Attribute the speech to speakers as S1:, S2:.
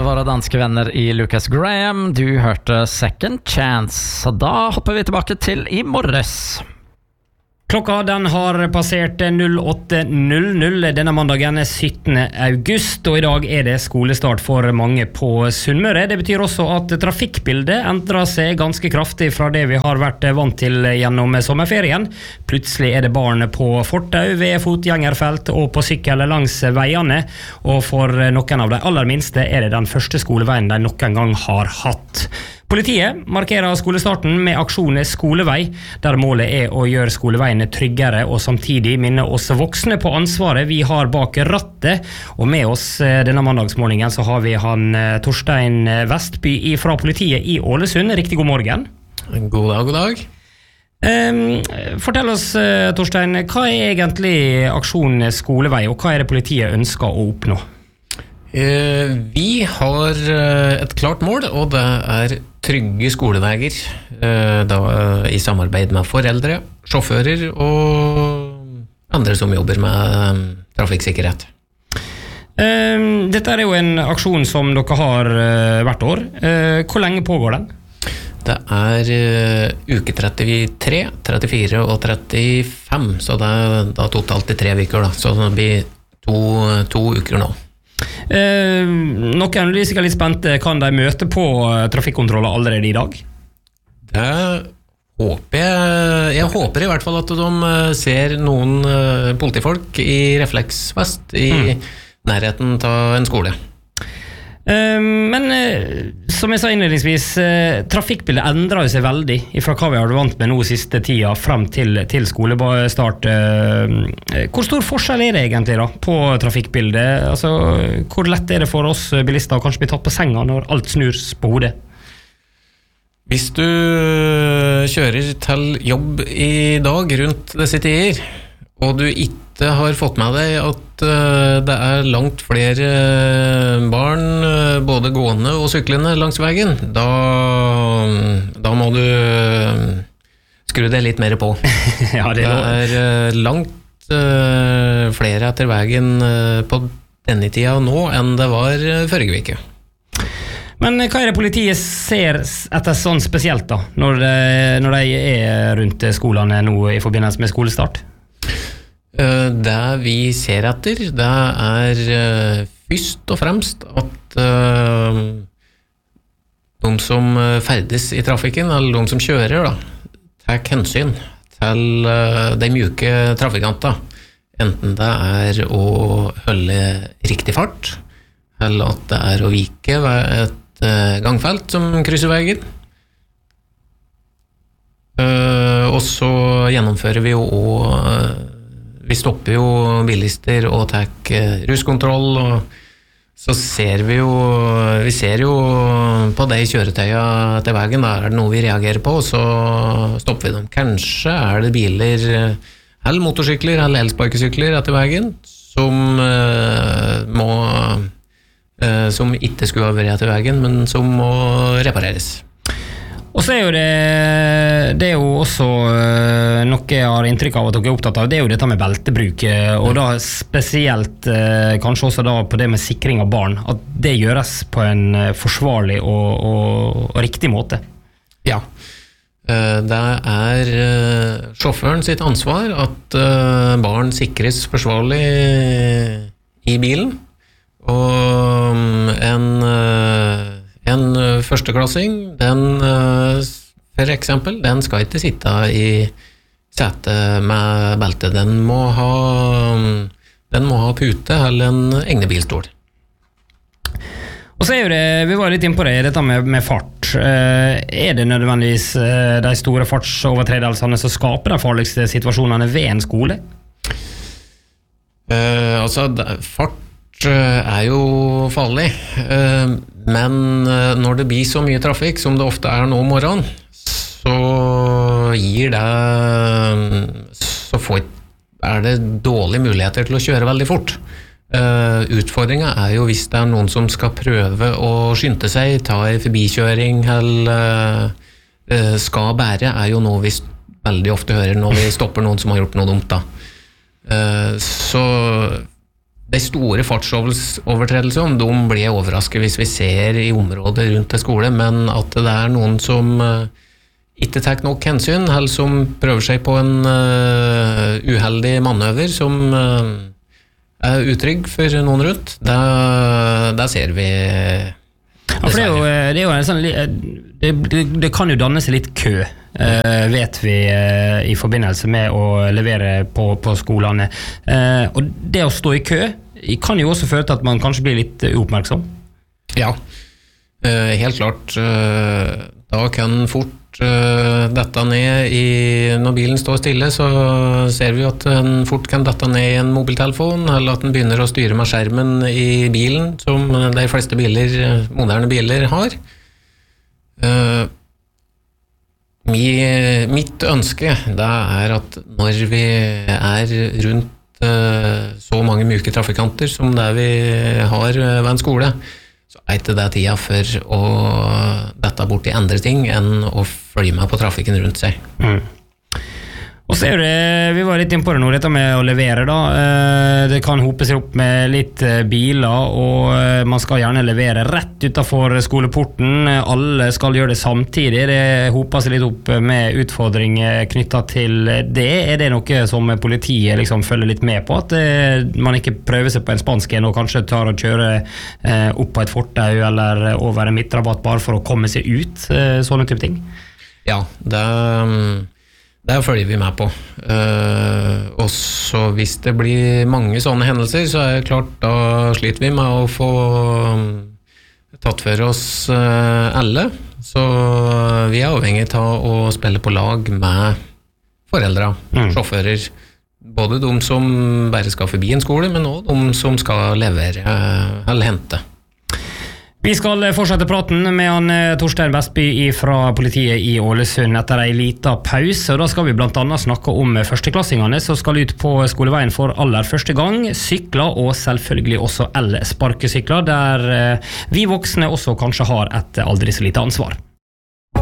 S1: våra danske vänner i Lucas Graham. Du hørte Second Chance. Så da hopper vi tilbake til i morges.
S2: Klokka den har passert 08.00 denne mandagen 17. august, og i dag er det skolestart for mange på Sunnmøre. Det betyr også at trafikkbildet endrer seg ganske kraftig fra det vi har vært vant til gjennom sommerferien. Plutselig er det barn på fortau, ved fotgjengerfelt og på sykkel langs veiene, og for noen av de aller minste er det den første skoleveien de noen gang har hatt. Politiet markerer skolestarten med aksjonen Skolevei, der målet er å gjøre skoleveiene tryggere og samtidig minne oss voksne på ansvaret vi har bak rattet. Og med oss denne mandagsmorgenen så har vi han Torstein Vestby fra politiet i Ålesund. Riktig god morgen.
S3: God dag, god dag.
S2: Fortell oss, Torstein, hva er egentlig aksjonen Skolevei, og hva er det politiet ønsker å oppnå?
S3: Vi har et klart mål, og det er trygge skoleveier, i samarbeid med foreldre, sjåfører og andre som jobber med trafikksikkerhet.
S2: Dette er jo en aksjon som dere har hvert år. Hvor lenge pågår den?
S3: Det er uke 33, 34 og 35, så det er da totalt i 3 uker, da. Så det blir to uker nå.
S2: Noen blir sikkert litt spente. Kan de møte på trafikkontroller allerede i dag?
S3: Det håper jeg håper i hvert fall at de ser noen politifolk i refleksvest i nærheten av en skole.
S2: Men som jeg sa innledningsvis, trafikkbildet endrer jo seg veldig fra hva vi har vant med nå siste tida frem til skolestart. Hvor stor forskjell er det egentlig da på trafikkbildet? Altså, hvor lett er det for oss bilister å kanskje bli tatt på senga når alt snurs på hodet?
S3: Hvis du kjører til jobb i dag rundt disse tider, og du ikke har fått med deg at det er langt flere barn, både gående og syklende langs veien, da må du skru deg litt mer på.
S2: Ja, det
S3: er langt flere etter veien på denne tida nå enn det var forrige uke.
S2: Men hva er det politiet ser etter sånn spesielt da, når de er rundt skolene nå i forbindelse med skolestart?
S3: Det vi ser etter, det er først og fremst at de som ferdes i trafikken, eller de som kjører, da, tar hensyn til de mjuke trafikanter. Enten det er å holde riktig fart, eller at det er å vike ved et gangfelt som krysser veien. Og så gjennomfører vi jo også vi stopper jo bilister og tar ruskontroll, og så ser vi ser jo på de kjøretøyene til veien, da er det noe vi reagerer på, og så stopper vi dem. Kanskje er det biler, eller motorsykler, eller elsparkesykler etter veien, som ikke skulle ha vært etter veien, men som må repareres.
S2: Og så er jo det er jo også noe jeg har inntrykk av at dere er opptatt av, det er jo dette med beltebruk, og da spesielt kanskje også da på det med sikring av barn, at det gjøres på en forsvarlig og riktig måte.
S3: Ja, det er sjåføren sitt ansvar at barn sikres forsvarlig i bilen, og en førsteklassing, for eksempel, den skal ikke sitte i sete med belte. Den må ha pute eller en egnebilstol.
S2: Og så er jo det, vi var litt inne på det, dette med fart. Er det nødvendigvis de store fartsovertredelsene som skaper de farligste situasjonene ved en skole?
S3: Fart er jo farlig, men når det blir så mye trafikk som det ofte er nå om morgenen, så er det dårlige muligheter til å kjøre veldig fort. Utfordringen er jo hvis det er noen som skal prøve å skynde seg, ta en forbikjøring eller skal bære, er jo noe vi veldig ofte hører når vi stopper noen som har gjort noe dumt da. Så de store fartsovertredelsene, de blir overrasket hvis vi ser i området rundt en skole, men at det noen som ikke tar nok hensyn, eller som prøver seg på en uheldig manøver som utrygg for noen rundt, det ser vi.
S2: Ja, for det jo en sånn, det kan jo danne seg litt kø, vet vi, i forbindelse med å levere på skolene. Og det å stå i kø kan jo også føre til at man kanskje blir litt uoppmerksom.
S3: Ja, helt klart. Da kan fort dette ned når bilen står stille, så ser vi at den fort kan dette ned i en mobiltelefon, eller at den begynner å styre med skjermen i bilen, som de fleste moderne biler har. Mitt ønske det at når vi rundt så mange myke trafikanter som det vi har ved en skole, så ikke det tida for å dette bort til andre ting enn å følge med på trafikken rundt seg.
S2: Og så det, vi var litt inn på det nå, dette med å levere da. Det kan hope seg opp med litt biler, og man skal gjerne levere rett utenfor skoleporten. Alle skal gjøre det samtidig. Det hoper seg litt opp med utfordringer knyttet til det. Det noe som politiet liksom følger litt med på? At man ikke prøver seg på en spansk en og kanskje tar og kjører opp på et fortau eller over en midtrabatt bare for å komme seg ut? Sånne type ting?
S3: Ja, det følger vi med på. Og så hvis det blir mange sånne hendelser, så det klart, da sliter vi med å få tatt for oss alle. Så vi avhengig av å spille på lag med foreldre, sjåfører. Både de som bare skal forbi en skole, men også de som skal levere eller hente.
S2: Vi skal fortsette praten med han Torstein Vestby fra politiet i Ålesund etter en liten pause, og da skal vi blant annet snakke om førsteklassingene som skal ut på skoleveien for aller første gang, sykler og selvfølgelig også el-sparkesykler, der vi voksne også kanskje har et aldri så lite ansvar.